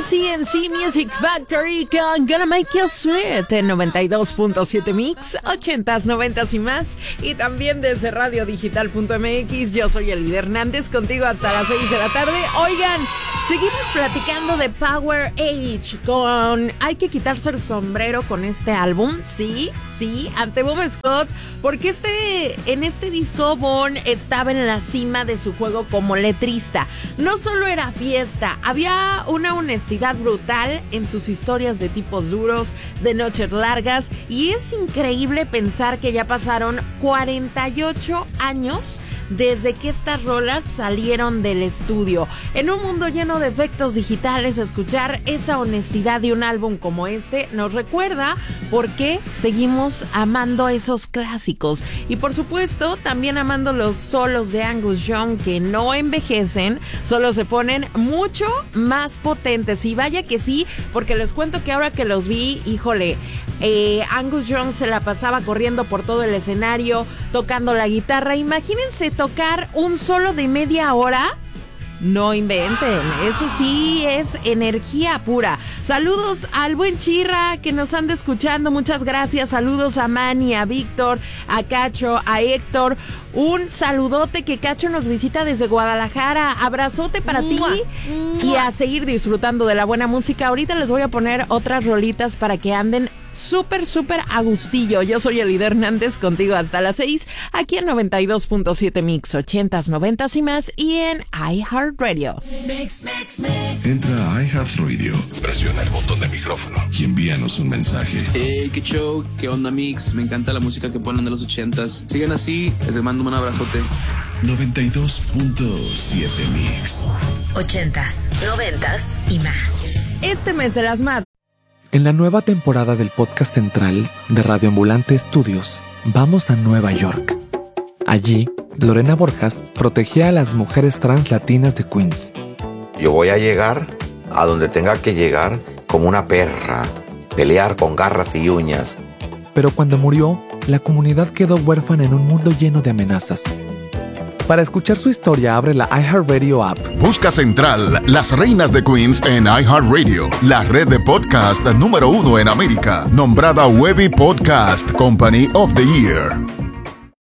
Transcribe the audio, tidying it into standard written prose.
CNC Music Factory con Gonna Make You Sweat en 92.7 Mix, 80s, 90s y más. Y también desde radiodigital.mx. Yo soy Elide Hernández, contigo hasta las 6 de la tarde. Oigan, seguimos platicando de Power Age con... Hay que quitarse el sombrero con este álbum, sí, ante Bon Scott, porque en este disco Bon estaba en la cima de su juego como letrista. No solo era fiesta, había una honestidad brutal en sus historias de tipos duros, de noches largas, y es increíble pensar que ya pasaron 48 años desde que estas rolas salieron del estudio. En un mundo lleno de efectos digitales, escuchar esa honestidad de un álbum como este nos recuerda por qué seguimos amando esos clásicos. Y por supuesto, también amando los solos de Angus Young, que no envejecen, solo se ponen mucho más potentes. Y vaya que sí, porque les cuento que ahora que los vi, híjole, Angus Young se la pasaba corriendo por todo el escenario, tocando la guitarra. Imagínense tocar un solo de media hora. No inventen, eso sí es energía pura. Saludos al buen Chirra que nos anda escuchando, muchas gracias. Saludos a Manny, a Víctor, a Cacho, a Héctor. Un saludote, que Cacho nos visita desde Guadalajara. Abrazote para ti y a seguir disfrutando de la buena música. Ahorita les voy a poner otras rolitas para que anden súper a gustillo. Yo soy Elide Hernández, contigo hasta las 6, aquí en 92.7 Mix, 80s, 90s y más, y en iHeartRadio. Entra a iHeartRadio, presiona el botón de micrófono y envíanos un mensaje. Hey, qué show, qué onda Mix, me encanta la música que ponen de los 80s. Sigan así, les mando un abrazote. 92.7 Mix, 80s, 90s y más. Este mes de las madres. En la nueva temporada del podcast central de Radio Ambulante Estudios, vamos a Nueva York. Allí, Lorena Borjas protegía a las mujeres trans latinas de Queens. Yo voy a llegar a donde tenga que llegar como una perra, pelear con garras y uñas. Pero cuando murió, la comunidad quedó huérfana en un mundo lleno de amenazas. Para escuchar su historia, abre la iHeartRadio app. Busca Central, las reinas de Queens en iHeartRadio, la red de podcast número 1 en América, nombrada Webby Podcast Company of the Year.